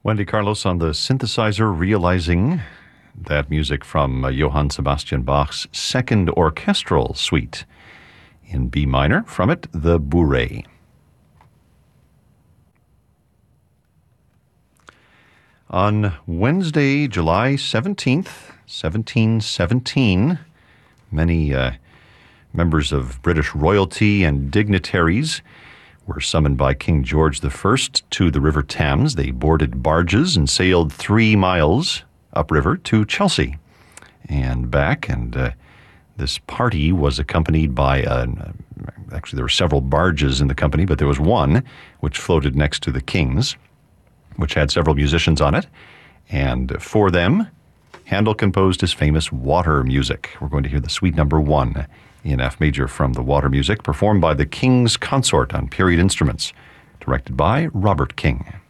Wendy Carlos on the synthesizer, realizing that music from Johann Sebastian Bach's Second Orchestral Suite in B minor. From it, the Bourrée. On Wednesday, July 17th, 1717, many members of British royalty and dignitaries were summoned by King George I to the River Thames. They boarded barges and sailed 3 miles upriver to Chelsea and back. And this party was accompanied by, actually there were several barges in the company, but there was one which floated next to the King's, which had several musicians on it. And for them, Handel composed his famous Water Music. We're going to hear the Suite Number 1 in F major from the Water Music, performed by the King's Consort on period instruments, directed by Robert King.